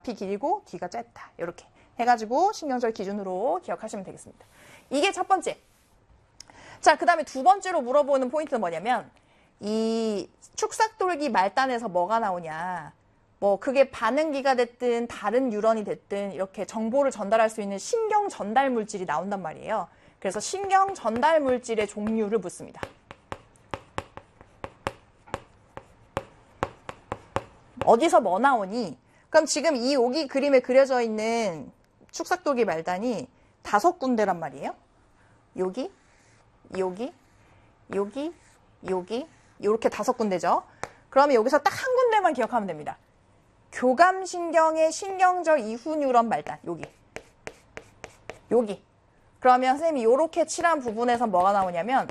앞이 길고 뒤가 짧다. 이렇게 해가지고 신경절 기준으로 기억하시면 되겠습니다. 이게 첫 번째. 자, 그 다음에 두 번째로 물어보는 포인트는 뭐냐면 이 축삭돌기 말단에서 뭐가 나오냐. 뭐 그게 반응기가 됐든 다른 뉴런이 됐든 이렇게 정보를 전달할 수 있는 신경 전달 물질이 나온단 말이에요. 그래서 신경 전달 물질의 종류를 묻습니다. 어디서 뭐 나오니? 그럼 지금 이 여기 그림에 그려져 있는 축삭돌기 말단이 5군데란 말이에요. 여기, 여기, 여기, 여기, 이렇게 5군데죠. 그러면 여기서 딱 한 군데만 기억하면 됩니다. 교감신경의 신경절 이후 뉴런 말단, 여기. 여기. 그러면 선생님이 이렇게 칠한 부분에서 뭐가 나오냐면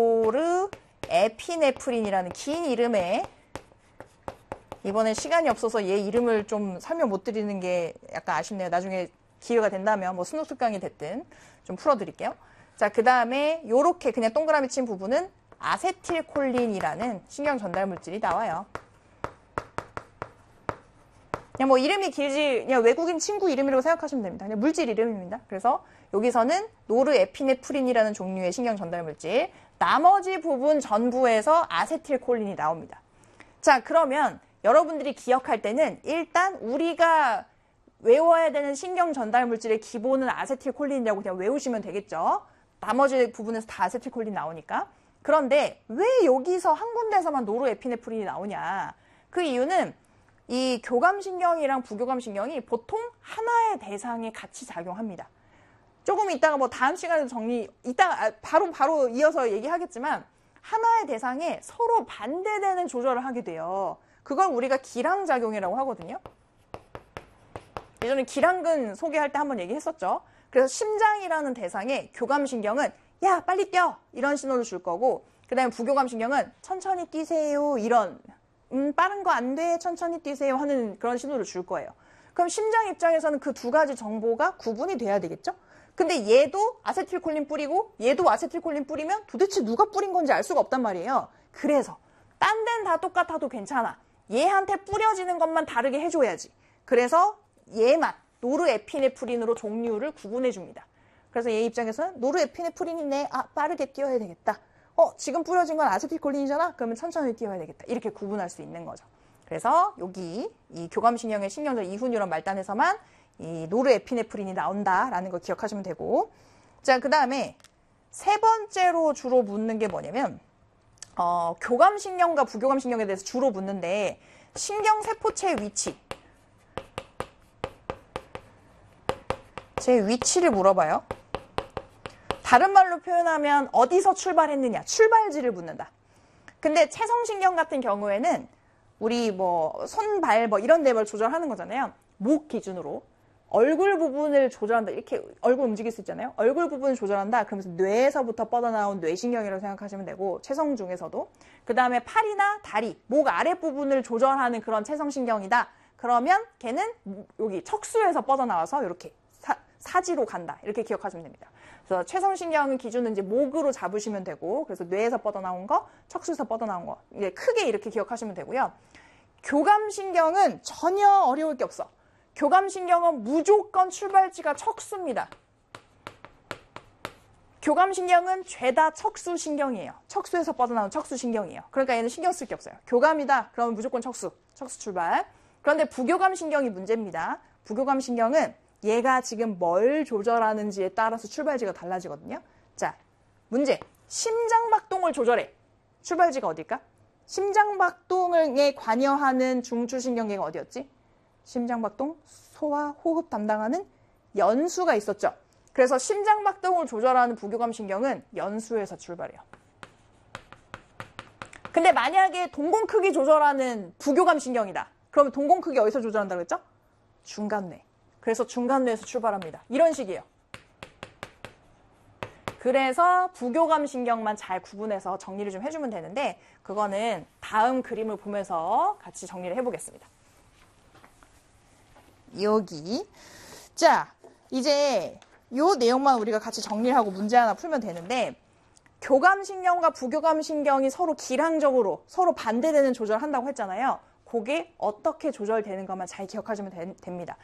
노르에피네프린이라는 긴 이름의, 이번에 시간이 없어서 얘 이름을 좀 설명 못 드리는 게 약간 아쉽네요. 나중에 기회가 된다면 뭐 수능 특강이 됐든 좀 풀어드릴게요. 자, 그 다음에 이렇게 그냥 동그라미 친 부분은 아세틸콜린이라는 신경 전달 물질이 나와요. 그냥 뭐 이름이 길지, 그냥 외국인 친구 이름이라고 생각하시면 됩니다. 그냥 물질 이름입니다. 그래서 여기서는 노르에피네프린이라는 종류의 신경 전달 물질, 나머지 부분 전부에서 아세틸콜린이 나옵니다. 자, 그러면 여러분들이 기억할 때는 일단 우리가 외워야 되는 신경 전달 물질의 기본은 아세틸콜린이라고 그냥 외우시면 되겠죠. 나머지 부분에서 다 아세틸콜린 나오니까. 그런데 왜 여기서 한 군데에서만 노르에피네프린이 나오냐. 그 이유는 이 교감신경이랑 부교감신경이 보통 하나의 대상에 같이 작용합니다. 조금 이따가 뭐 다음 시간에도 이따가 바로 이어서 얘기하겠지만 하나의 대상에 서로 반대되는 조절을 하게 돼요. 그걸 우리가 기랑작용이라고 하거든요. 예전에 기랑근 소개할 때 한번 얘기했었죠. 그래서 심장이라는 대상에 교감신경은 야 빨리 뛰어 이런 신호를 줄 거고, 그 다음에 부교감신경은 천천히 뛰세요 이런 빠른 거 안 돼 천천히 뛰세요 하는 그런 신호를 줄 거예요. 그럼 심장 입장에서는 그 두 가지 정보가 구분이 돼야 되겠죠. 근데 얘도 아세틸콜린 뿌리고 얘도 아세틸콜린 뿌리면 도대체 누가 뿌린 건지 알 수가 없단 말이에요. 그래서 딴 데는 다 똑같아도 괜찮아. 얘한테 뿌려지는 것만 다르게 해줘야지. 그래서 얘만 노르에피네프린으로 종류를 구분해 줍니다. 그래서 얘 입장에서는 노르에피네프린이네. 아, 빠르게 뛰어야 되겠다. 지금 뿌려진 건 아세틸콜린이잖아. 그러면 천천히 뛰어야 되겠다. 이렇게 구분할 수 있는 거죠. 그래서 여기 이 교감신경의 신경절 이후 뉴런 말단에서만 이 노르에피네프린이 나온다라는 거 기억하시면 되고, 자, 그 다음에 세 번째로 주로 묻는 게 뭐냐면 교감신경과 부교감신경에 대해서 주로 묻는데 신경세포체의 위치, 제 위치를 물어봐요. 다른 말로 표현하면 어디서 출발했느냐, 출발지를 묻는다. 근데 체성신경 같은 경우에는 우리 뭐 손, 발 뭐 이런 데를 조절하는 거잖아요. 목 기준으로 얼굴 부분을 조절한다. 이렇게 얼굴 움직일 수 있잖아요. 얼굴 부분을 조절한다. 그러면서 뇌에서부터 뻗어나온 뇌신경이라고 생각하시면 되고, 체성 중에서도. 그 다음에 팔이나 다리, 목 아랫부분을 조절하는 그런 체성신경이다. 그러면 걔는 여기 척수에서 뻗어나와서 이렇게 사지로 간다. 이렇게 기억하시면 됩니다. 그래서 체성신경은 기준은 이제 목으로 잡으시면 되고, 그래서 뇌에서 뻗어나온 거, 척수에서 뻗어나온 거, 이제 크게 이렇게 기억하시면 되고요. 교감신경은 전혀 어려울 게 없어. 교감신경은 무조건 출발지가 척수입니다. 교감신경은 죄다 척수신경이에요. 척수에서 뻗어나온 척수신경이에요. 그러니까 얘는 신경 쓸 게 없어요. 교감이다. 그러면 무조건 척수 출발. 그런데 부교감신경이 문제입니다. 부교감신경은 얘가 지금 뭘 조절하는지에 따라서 출발지가 달라지거든요. 자, 문제. 심장박동을 조절해. 출발지가 어딜까? 심장박동에 관여하는 중추신경계가 어디였지? 심장박동, 소화, 호흡 담당하는 연수가 있었죠. 그래서 심장박동을 조절하는 부교감신경은 연수에서 출발해요. 근데 만약에 동공크기 조절하는 부교감신경이다. 그러면 동공크기 어디서 조절한다고 했죠? 중간뇌. 그래서 중간뇌에서 출발합니다. 이런 식이에요. 그래서 부교감신경만 잘 구분해서 정리를 좀 해주면 되는데, 그거는 다음 그림을 보면서 같이 정리를 해보겠습니다. 여기. 자, 이제 요 내용만 우리가 같이 정리를 하고 문제 하나 풀면 되는데, 교감신경과 부교감신경이 서로 기량적으로 서로 반대되는 조절을 한다고 했잖아요. 그게 어떻게 조절되는 것만 잘 기억하시면 됩니다.